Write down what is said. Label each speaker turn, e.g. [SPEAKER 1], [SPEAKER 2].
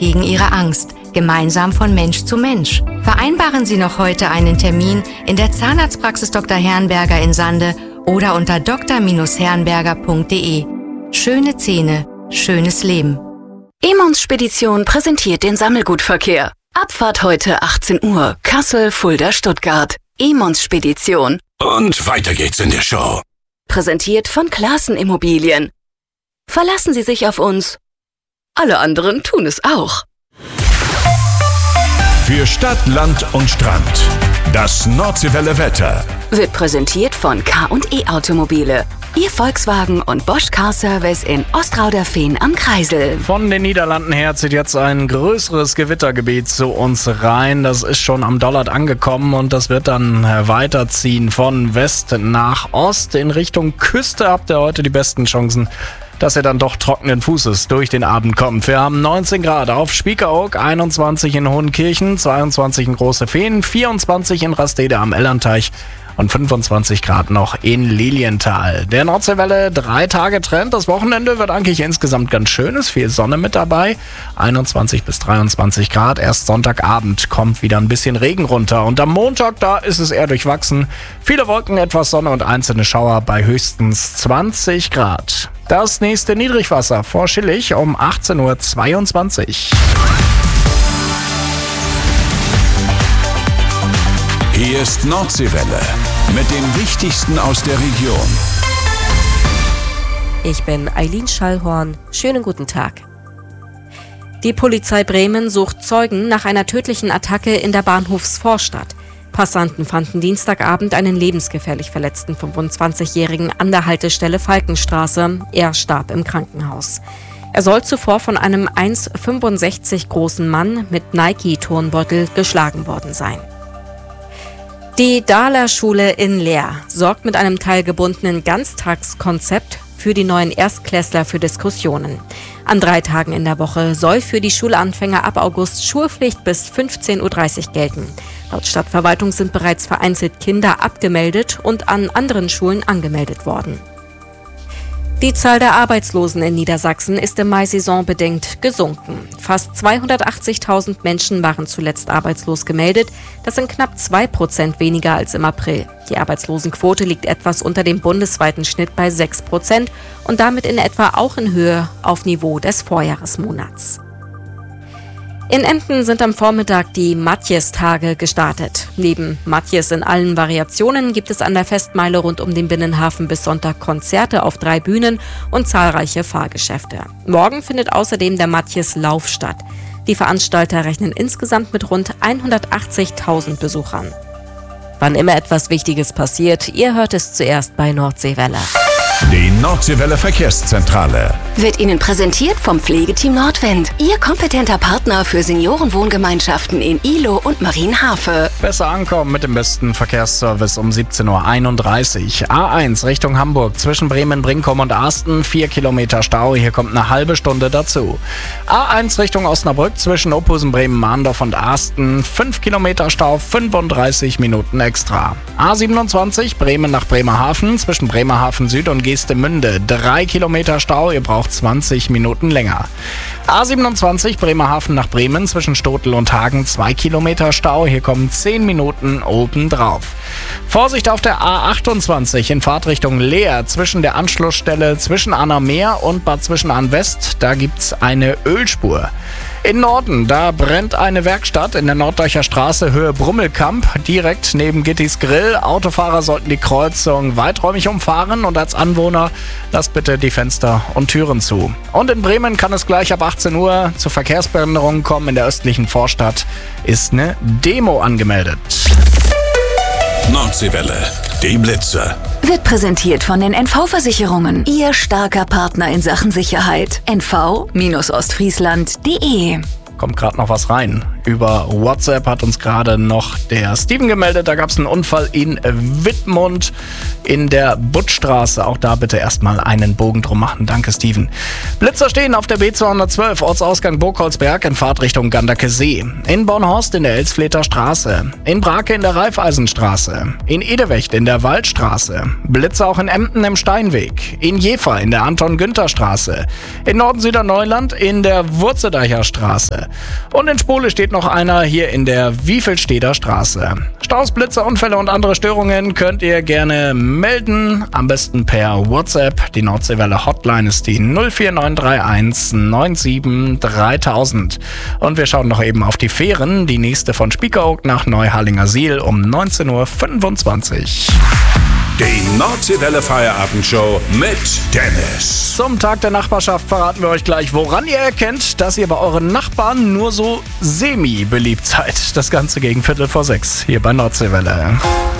[SPEAKER 1] gegen Ihre Angst, gemeinsam von Mensch zu Mensch. Vereinbaren Sie noch heute einen Termin in der Zahnarztpraxis Dr. Herrenberger in Sande oder unter dr-herrenberger.de. Schöne Zähne, schönes Leben.
[SPEAKER 2] Emons Spedition präsentiert den Sammelgutverkehr. Abfahrt heute 18 Uhr, Kassel, Fulda, Stuttgart. Emons Spedition.
[SPEAKER 3] Und weiter geht's in der Show.
[SPEAKER 2] Präsentiert von Klaassen Immobilien. Verlassen Sie sich auf uns. Alle anderen tun es auch.
[SPEAKER 3] Für Stadt, Land und Strand. Das Nordseewelle Wetter
[SPEAKER 2] Wird präsentiert von K&E Automobile. Ihr Volkswagen und Bosch Car Service in Ostrauderfehn am Kreisel.
[SPEAKER 4] Von den Niederlanden her zieht jetzt ein größeres Gewittergebiet zu uns rein. Das ist schon am Dollard angekommen und das wird dann weiterziehen von West nach Ost. In Richtung Küste habt ihr heute die besten Chancen, dass ihr dann doch trockenen Fußes durch den Abend kommt. Wir haben 19 Grad auf Spiekeroog, 21 in Hohenkirchen, 22 in Große Fehn, 24 in Rastede am Ellerteich und 25 Grad noch in Lilienthal. Der Nordseewelle 3 Tage Trend. Das Wochenende wird eigentlich insgesamt ganz schön. Ist viel Sonne mit dabei. 21 bis 23 Grad. Erst Sonntagabend kommt wieder ein bisschen Regen runter. Und am Montag, da ist es eher durchwachsen. Viele Wolken, etwas Sonne und einzelne Schauer bei höchstens 20 Grad. Das nächste Niedrigwasser vor Schillig um 18.22 Uhr.
[SPEAKER 3] Hier ist Nordseewelle mit dem Wichtigsten aus der Region.
[SPEAKER 5] Ich bin Eileen Schallhorn. Schönen guten Tag. Die Polizei Bremen sucht Zeugen nach einer tödlichen Attacke in der Bahnhofsvorstadt. Passanten fanden Dienstagabend einen lebensgefährlich verletzten 25-Jährigen an der Haltestelle Falkenstraße. Er starb im Krankenhaus. Er soll zuvor von einem 1,65 großen Mann mit Nike-Turnbeutel geschlagen worden sein. Die Dahler Schule in Leer sorgt mit einem teilgebundenen Ganztagskonzept für die neuen Erstklässler für Diskussionen. An 3 Tagen in der Woche soll für die Schulanfänger ab August Schulpflicht bis 15.30 Uhr gelten. Laut Stadtverwaltung sind bereits vereinzelt Kinder abgemeldet und an anderen Schulen angemeldet worden. Die Zahl der Arbeitslosen in Niedersachsen ist im Mai saisonbedingt gesunken. Fast 280.000 Menschen waren zuletzt arbeitslos gemeldet. Das sind knapp 2% weniger als im April. Die Arbeitslosenquote liegt etwas unter dem bundesweiten Schnitt bei 6% und damit in etwa auch in Höhe auf Niveau des Vorjahresmonats. In Emden sind am Vormittag die Matjes-Tage gestartet. Neben Matjes in allen Variationen gibt es an der Festmeile rund um den Binnenhafen bis Sonntag Konzerte auf 3 Bühnen und zahlreiche Fahrgeschäfte. Morgen findet außerdem der Matjes-Lauf statt. Die Veranstalter rechnen insgesamt mit rund 180.000 Besuchern. Wann immer etwas Wichtiges passiert, ihr hört es zuerst bei Nordseewelle.
[SPEAKER 3] Die Nordseewelle Verkehrszentrale
[SPEAKER 2] Wird Ihnen präsentiert vom Pflegeteam Nordwind. Ihr kompetenter Partner für Seniorenwohngemeinschaften in Ihlow und Marienhafe.
[SPEAKER 4] Besser ankommen mit dem besten Verkehrsservice um 17.31 Uhr. A1 Richtung Hamburg zwischen Bremen-Brinkum und Asten 4 Kilometer Stau. Hier kommt eine halbe Stunde dazu. A1 Richtung Osnabrück zwischen Ophusen, Bremen-Mahndorf und Asten 5 Kilometer Stau, 35 Minuten extra. A27 Bremen nach Bremerhaven zwischen Bremerhaven Süd und Geestemünde 3 Kilometer Stau. Ihr braucht 20 Minuten länger. A27 Bremerhaven nach Bremen zwischen Stotel und Hagen 2 Kilometer Stau. Hier kommen 10 Minuten obendrauf. Vorsicht auf der A28 in Fahrtrichtung Leer zwischen der Anschlussstelle zwischen Annameer und Bad Zwischenahn West. Da gibt's eine Ölspur. In Norden, da brennt eine Werkstatt in der Norddeutscher Straße Höhe Brummelkamp, direkt neben Gittis Grill. Autofahrer sollten die Kreuzung weiträumig umfahren und als Anwohner lasst bitte die Fenster und Türen zu. Und in Bremen kann es gleich ab 18 Uhr zu Verkehrsbehinderungen kommen. In der östlichen Vorstadt ist eine Demo angemeldet.
[SPEAKER 3] Nordseewelle, die Blitze.
[SPEAKER 2] Wird präsentiert von den NV-Versicherungen. Ihr starker Partner in Sachen Sicherheit. NV-Ostfriesland.de.
[SPEAKER 4] Kommt gerade noch was rein. Über WhatsApp hat uns gerade noch der Steven gemeldet. Da gab es einen Unfall in Wittmund in der Buttstraße. Auch da bitte erstmal einen Bogen drum machen. Danke, Steven. Blitzer stehen auf der B212, Ortsausgang Burgholzberg in Fahrtrichtung Gandake See. In Bornhorst in der Elsfleter Straße. In Brake in der Raiffeisenstraße. In Edewecht in der Waldstraße. Blitzer auch in Emden im Steinweg. In Jever in der Anton-Günther-Straße. In Norden-Süderneuland in der Wurzedacher Straße. Und in Spole steht noch einer hier in der Wiefelsteder Straße. Staus, Blitzer, Unfälle und andere Störungen könnt ihr gerne melden. Am besten per WhatsApp. Die Nordseewelle Hotline ist die 04931 97 3000. Und wir schauen noch eben auf die Fähren. Die nächste von Spiekeroog nach Neuharlingersiel um 19.25 Uhr.
[SPEAKER 3] Die Nordseewelle Feierabendshow mit Dennis.
[SPEAKER 4] Zum Tag der Nachbarschaft verraten wir euch gleich, woran ihr erkennt, dass ihr bei euren Nachbarn nur so semi-beliebt seid. Das Ganze gegen 5:45 hier bei Nordseewelle.